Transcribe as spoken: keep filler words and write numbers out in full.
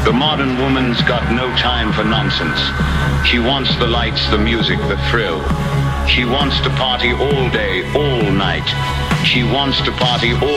The modern woman's got no time for nonsense. She wants the lights, the music, the thrill. She wants to party all day, all night. She wants to party all